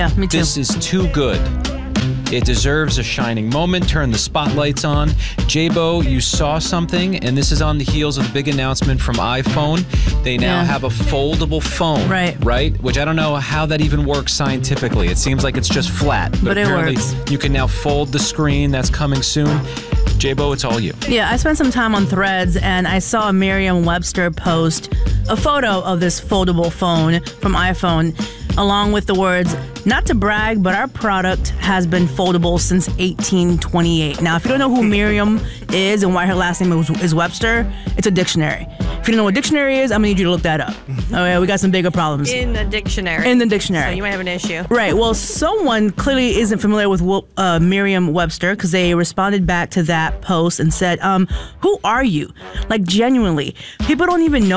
Yeah, me too. This is too good. It deserves a shining moment. Turn the spotlights on. Jaybo, you saw something, and this is on the heels of the big announcement from iPhone. They now have a foldable phone. Right? Which I don't know how that even works scientifically. It seems like it's just flat. But it apparently works. You can now fold the screen. That's coming soon. Jaybo, it's all you. Yeah, I spent some time on Threads, and I saw a Merriam-Webster post a photo of this foldable phone from iPhone, along with the words, "Not to brag, but our product has been foldable since 1828. Now, if you don't know who Miriam is and why her last name is Webster, it's a dictionary. If you don't know what dictionary is, I'm going to need you to look that up. Okay, we got some bigger problems. In the dictionary. In the dictionary. So you might have an issue. Right. Well, someone clearly isn't familiar with Merriam-Webster, because they responded back to that post and said, who are you? Like, genuinely. People don't even know